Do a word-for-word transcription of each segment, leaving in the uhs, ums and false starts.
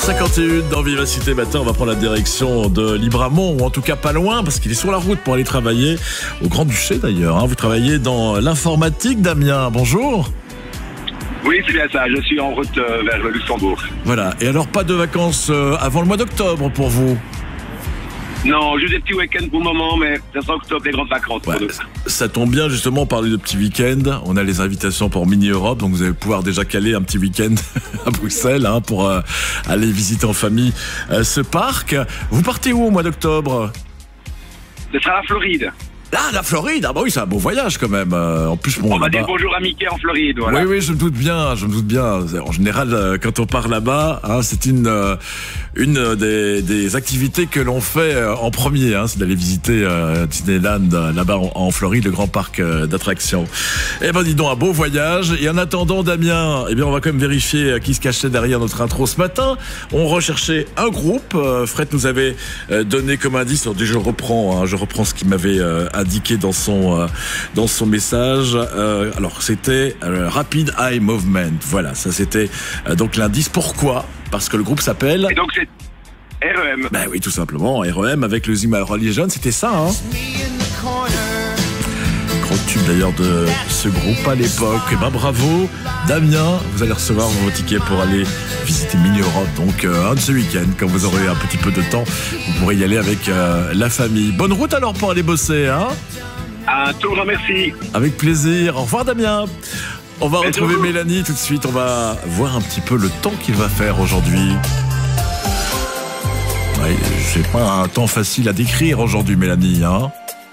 cinquante et un dans Vivacité Matin, on va prendre la direction de Libramont, ou en tout cas pas loin, parce qu'il est sur la route pour aller travailler au Grand-Duché d'ailleurs. Hein. Vous travaillez dans l'informatique, Damien. Bonjour. Oui, c'est bien ça. Je suis en route euh, vers le Luxembourg. Voilà. Et alors, pas de vacances euh, avant le mois d'octobre pour vous? Non, juste des petits week-ends pour le moment, mais ça sent octobre, les grandes vacances. Ouais, ça tombe bien, justement, on parlait de petits week-ends. On a les invitations pour Mini-Europe, donc vous allez pouvoir déjà caler un petit week-end à Bruxelles hein, pour euh, aller visiter en famille euh, ce parc. Vous partez où au mois d'octobre? Ce sera la Floride. Ah, la Floride. Ah bah oui, c'est un beau voyage quand même. Euh, en plus, bon, on va dire bonjour à Mickey en Floride. Voilà. Oui, oui, je me doute bien, je me doute bien. En général, euh, quand on part là-bas, hein, c'est une euh, une des, des activités que l'on fait euh, en premier, hein, c'est d'aller visiter euh, Disneyland euh, là-bas en, en Floride, le grand parc euh, d'attractions. Eh ben, dis donc, un beau voyage. Et en attendant, Damien, eh bien, on va quand même vérifier euh, qui se cachait derrière notre intro ce matin. On recherchait un groupe. Euh, Fred nous avait euh, donné comme indice. Alors, déjà, je reprends, hein, je reprends ce qu'il m'avait euh, indiqué dans son euh, dans son message. Euh, alors c'était euh, Rapid Eye Movement. Voilà, ça c'était euh, donc l'indice. Pourquoi? Parce que le groupe s'appelle. Et donc c'est R E M. Ben oui, tout simplement R E M avec le Zima Religion. C'était ça. Hein Gros tube d'ailleurs de ce groupe à l'époque. Et ben bravo, Damien. Vous allez recevoir vos tickets pour aller visiter Mini-Europe. Donc euh, un de ce week-end, quand vous aurez un petit peu de temps, vous pourrez y aller avec euh, la famille. Bonne route alors pour aller bosser, hein. Un tout grand merci. Avec plaisir. Au revoir, Damien. On va Merci retrouver beaucoup. Mélanie tout de suite. On va voir un petit peu le temps qu'il va faire aujourd'hui. Ouais, c'est pas un temps facile à décrire aujourd'hui, Mélanie, hein.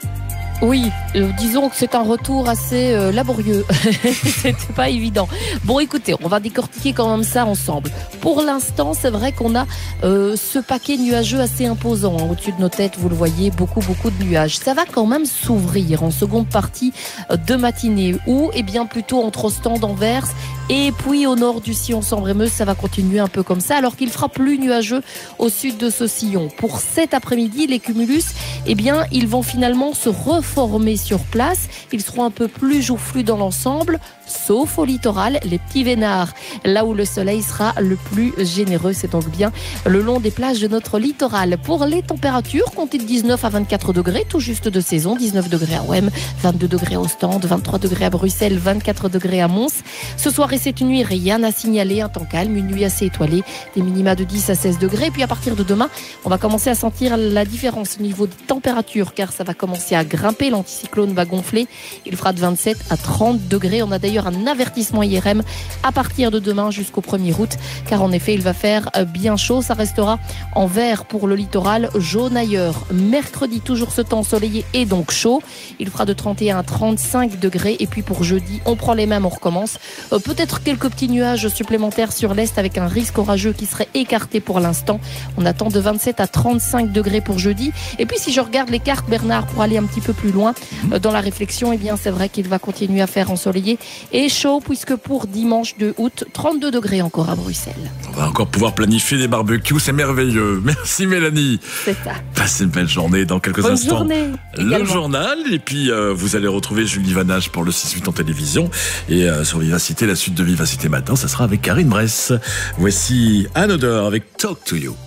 Oui, euh, disons que c'est un retour assez euh, laborieux. C'était pas évident. Bon, écoutez, on va décortiquer quand même ça ensemble. Pour l'instant, c'est vrai qu'on a euh, ce paquet nuageux assez imposant. Hein. Au-dessus de nos têtes, vous le voyez, beaucoup, beaucoup de nuages. Ça va quand même s'ouvrir en seconde partie de matinée. Ou, eh bien, plutôt entre Ostende, Anvers et puis au nord du sillon Sambre-et-Meuse, ça va continuer un peu comme ça, alors qu'il fera plus nuageux au sud de ce sillon. Pour cet après-midi, les cumulus, eh bien, ils vont finalement se reformer sur place. Ils seront un peu plus joufflus dans l'ensemble, sauf au littoral, les petits vénards, là où le soleil sera le plus généreux. C'est donc bien le long des plages de notre littoral. Pour les températures, comptez de dix-neuf à vingt-quatre degrés, tout juste de saison. dix-neuf degrés à Ouem, vingt-deux degrés à Ostende, vingt-trois degrés à Bruxelles, vingt-quatre degrés à Mons. Ce soir et cette nuit, rien à signaler, un temps calme, une nuit assez étoilée, des minima de dix à seize degrés. Et puis à partir de demain, on va commencer à sentir la différence au niveau des températures, car ça va commencer à grimper, l'anticyclone va gonfler. Il fera de vingt-sept à trente degrés. On a d'ailleurs un avertissement I R M à partir de demain jusqu'au premier août, car en effet, il va faire bien chaud. Ça restera en vert pour le littoral, jaune ailleurs. Mercredi, toujours ce temps ensoleillé et donc chaud. Il fera de trente et un à trente-cinq degrés. Et puis pour jeudi, on prend les mêmes, on recommence. Euh, peut-être quelques petits nuages supplémentaires sur l'est avec un risque orageux qui serait écarté pour l'instant. On attend de vingt-sept à trente-cinq degrés pour jeudi. Et puis si je regarde les cartes, Bernard, pour aller un petit peu plus loin euh, dans la réflexion, eh bien c'est vrai qu'il va continuer à faire ensoleillé et chaud, puisque pour dimanche deux août, trente-deux degrés encore à Bruxelles. On va encore pouvoir planifier des barbecues, c'est merveilleux. Merci Mélanie. C'est ça. Passez une belle journée dans quelques Bonne instants. journée Le également. journal, et puis euh, vous allez retrouver Julie Vanage pour le six huit en télévision. Et euh, sur Vivacité, la suite de Vivacité Matin, ça sera avec Karine Bress. Voici Anne Odeur avec Talk to You.